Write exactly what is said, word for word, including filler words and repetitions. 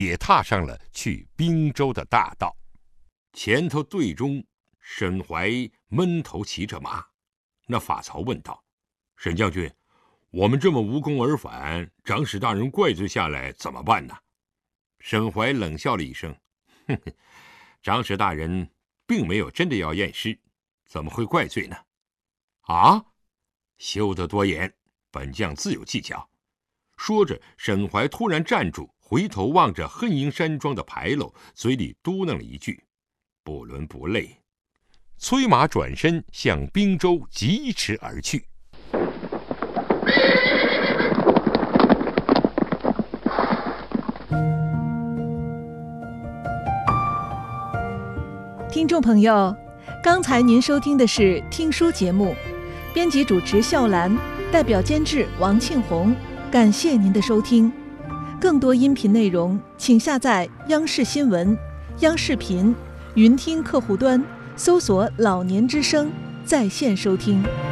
也踏上了去滨州的大道。前头队中，沈怀闷头骑着马。那法曹问道：“沈将军，我们这么无功而返，长史大人怪罪下来怎么办呢？”沈怀冷笑了一声：“哼哼，长史大人并没有真的要验尸，怎么会怪罪呢？”“啊，休得多言，本将自有技巧。”说着，沈怀突然站住，回头望着恨营山庄的牌楼，嘴里嘟囔了一句：“不伦不类。”催马转身向滨州疾驰而去。 听众朋友，刚才您收听的是听书节目，编辑主持笑兰，代表监制王庆红，感谢您的收听。更多音频内容，请下载央视新闻、央视频、云听客户端，搜索老年之声在线收听。